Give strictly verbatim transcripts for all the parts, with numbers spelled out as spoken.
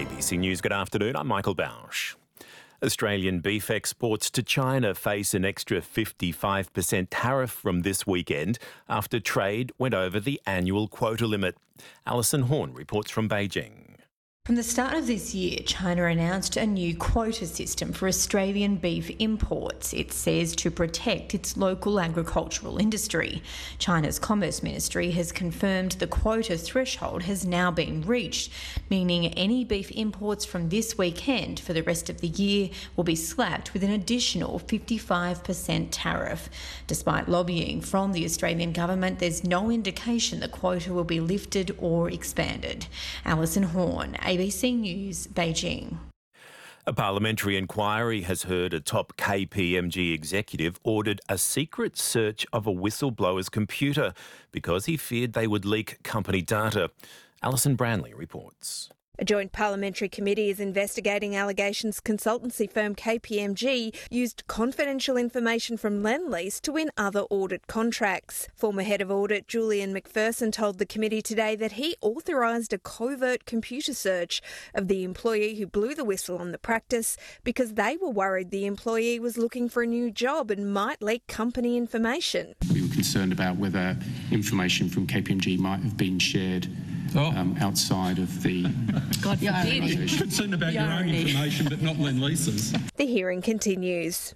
A B C News, good afternoon. I'm Michael Bausch. Australian beef exports to China face an extra fifty-five percent tariff from this weekend after trade went over the annual quota limit. Alison Horn reports from Beijing. From the start of this year, China announced a new quota system for Australian beef imports. It says to protect its local agricultural industry. China's Commerce Ministry has confirmed the quota threshold has now been reached, meaning any beef imports from this weekend for the rest of the year will be slapped with an additional fifty-five percent tariff. Despite lobbying from the Australian government, there's no indication the quota will be lifted or expanded. Alison Horn, A B C News, Beijing. A parliamentary inquiry has heard a top K P M G executive ordered a secret search of a whistleblower's computer because he feared they would leak company data. Alison Branley reports. A joint parliamentary committee is investigating allegations consultancy firm K P M G used confidential information from Lendlease to win other audit contracts. Former head of audit Julian McPherson told the committee today that he authorised a covert computer search of the employee who blew the whistle on the practice because they were worried the employee was looking for a new job and might leak company information. We were concerned about whether information from K P M G might have been shared Oh. Um, outside of the God forbid. Concerned about your own information, but not Lendlease's. The hearing continues.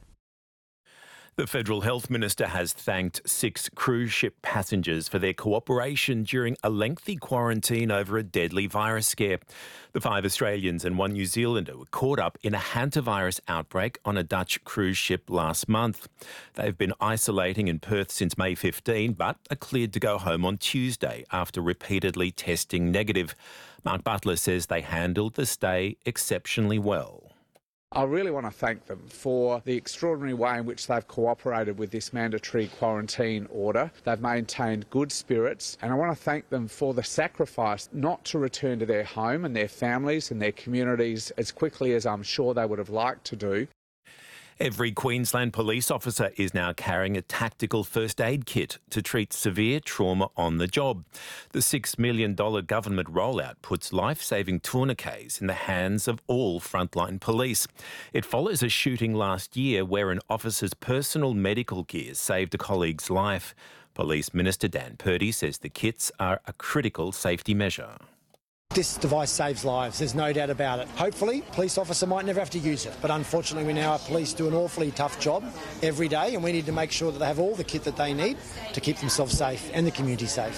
The Federal Health Minister has thanked six cruise ship passengers for their cooperation during a lengthy quarantine over a deadly virus scare. The five Australians and one New Zealander were caught up in a hantavirus outbreak on a Dutch cruise ship last month. They've been isolating in Perth since May fifteenth, but are cleared to go home on Tuesday after repeatedly testing negative. Mark Butler says they handled the stay exceptionally well. I really want to thank them for the extraordinary way in which they've cooperated with this mandatory quarantine order. They've maintained good spirits, and I want to thank them for the sacrifice not to return to their home and their families and their communities as quickly as I'm sure they would have liked to do. Every Queensland police officer is now carrying a tactical first aid kit to treat severe trauma on the job. The six million dollars government rollout puts life-saving tourniquets in the hands of all frontline police. It follows a shooting last year where an officer's personal medical gear saved a colleague's life. Police Minister Dan Purdy says the kits are a critical safety measure. This device saves lives, there's no doubt about it. Hopefully, a police officer might never have to use it, but unfortunately we know our police do an awfully tough job every day and we need to make sure that they have all the kit that they need to keep themselves safe and the community safe.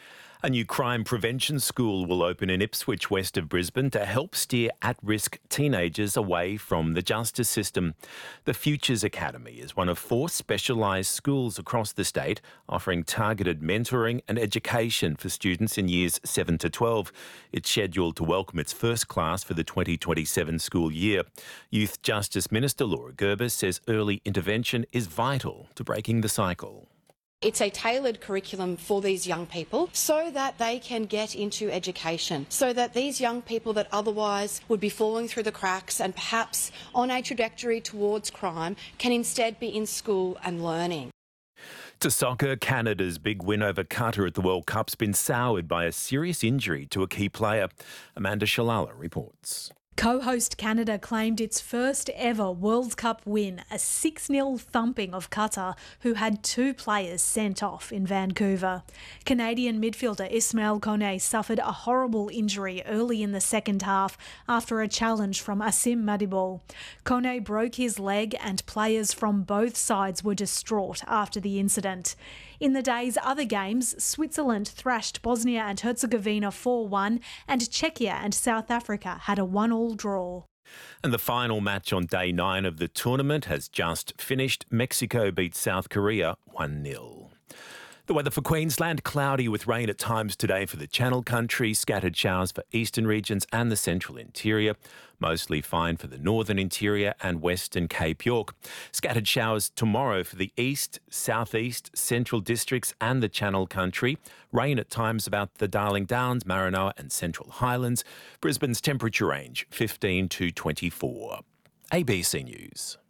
A new crime prevention school will open in Ipswich, west of Brisbane, to help steer at-risk teenagers away from the justice system. The Futures Academy is one of four specialised schools across the state offering targeted mentoring and education for students in years seven to twelve. It's scheduled to welcome its first class for the twenty twenty-seven school year. Youth Justice Minister Laura Gerber says early intervention is vital to breaking the cycle. It's a tailored curriculum for these young people so that they can get into education, so that these young people that otherwise would be falling through the cracks and perhaps on a trajectory towards crime can instead be in school and learning. To soccer, Canada's big win over Qatar at the World Cup's been soured by a serious injury to a key player. Amanda Shalala reports. Co-host Canada claimed its first ever World Cup win, a six nil thumping of Qatar, who had two players sent off in Vancouver. Canadian midfielder Ismail Kone suffered a horrible injury early in the second half after a challenge from Asim Madibo. Kone broke his leg and players from both sides were distraught after the incident. In the day's other games, Switzerland thrashed Bosnia and Herzegovina four one and Czechia and South Africa had a one all draw. And the final match on day nine of the tournament has just finished. Mexico beat South Korea one nil. The weather for Queensland, cloudy with rain at times today for the Channel Country, scattered showers for eastern regions and the central interior. Mostly fine for the northern interior and western Cape York. Scattered showers tomorrow for the east, southeast, central districts and the Channel Country. Rain at times about the Darling Downs, Maranoa and Central Highlands. Brisbane's temperature range fifteen to twenty-four. A B C News.